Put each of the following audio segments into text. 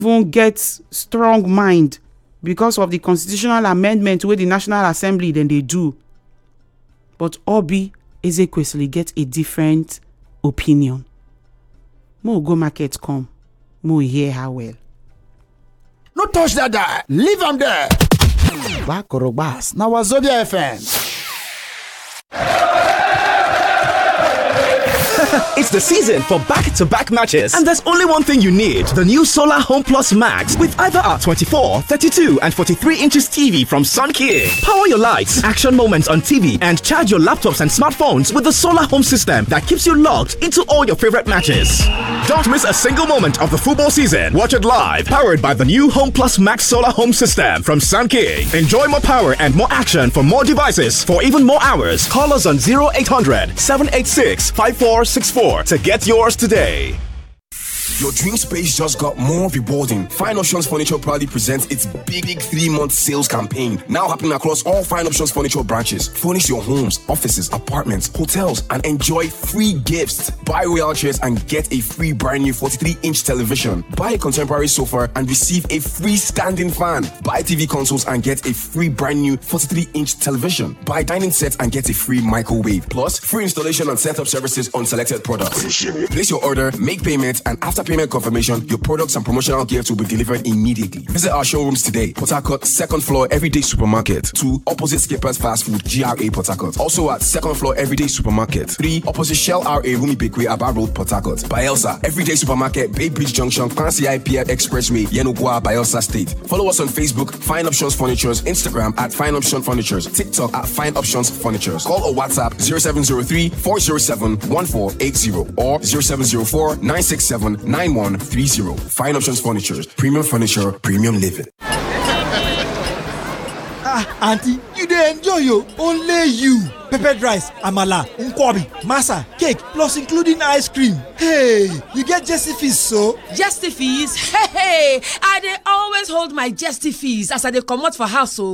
even get strong mind because of the constitutional amendment wey the National Assembly then they do. But Obi Ezekwesili get a different opinion. Mo go market come. Mo hear her well. No touch that guy. Leave him there. Bakorobas. Now Wazobia FM. It's the season for back-to-back matches, and there's only one thing you need: the new Solar Home Plus Max with either our 24, 32, and 43 inches TV from Sun King. Power your lights, action moments on TV, and charge your laptops and smartphones with the Solar Home system that keeps you logged into all your favorite matches. Don't miss a single moment of the football season. Watch it live, powered by the new Home Plus Max Solar Home system from Sun King. Enjoy more power and more action for more devices for even more hours. Call us on 0800 786 5464 to get yours today. Your dream space just got more rewarding. Fine Options Furniture proudly presents its big 3-month sales campaign, now happening across all Fine Options Furniture branches. Furnish your homes, offices, apartments, hotels, and enjoy free gifts. Buy Royal chairs and get a free brand new 43-inch television. Buy a contemporary sofa and receive a free standing fan. Buy TV consoles and get a free brand new 43-inch television. Buy dining sets and get a free microwave. Plus, free installation and setup services on selected products. Place your order, make payment, and after payment confirmation, your products and promotional gifts will be delivered immediately. Visit our showrooms today. Port Harcourt, 2nd floor, Everyday Supermarket. 2, opposite Skippers Fast Food, GRA, Port Harcourt. Also at 2nd floor, Everyday Supermarket. 3, opposite Shell RA, Rumi Bakery, Aba Road, Port Harcourt. Bielsa, Everyday Supermarket, Bay Bridge Junction, Fancy IPF Expressway, Yenogwa, Bielsa State. Follow us on Facebook, Fine Options Furnitures, Instagram at Fine Option Furnitures, TikTok at Fine Options Furnitures. Call or WhatsApp 0703 407 1480 or 0704 967 9130. Fine Options Furnitures. Premium furniture, premium living. Auntie, you dey enjoy yo. Only you. Peppered rice, amala, nkwobi, masa, cake, plus including ice cream. Hey, you get Jesty Fees so? Jesty Fees? Hey, I dey always hold my Jesty Fees as I dey comot for house o.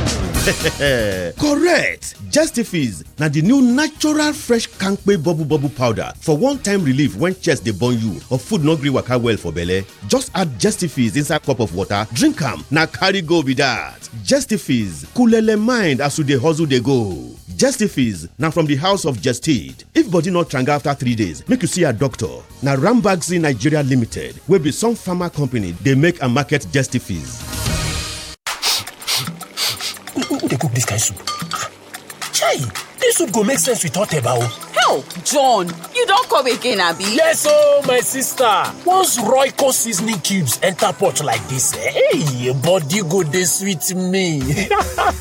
Correct! Jesty Fees na the new natural fresh kampe bubble powder for one-time relief when chest dey burn you or food no gree waka well for belle. Just add Jesty Fees inside cup of water, drink am, na carry go be that. Jesty Fees coolele mind as you dey hustle dey go. Jesty Fees na from the house of Gestid. If body no tranga after 3 days, make you see a doctor. Na Rambagzi Nigeria Limited wey be some pharma company dey make and market Jesty Fees. Who dey cook this kind soup? Chai, this soup go make sense without eba o. Hell, John, you don't come again, Abi? Yes, oh, my sister. Once Royco seasoning cubes enter pot like this, hey, body go dey sweet me.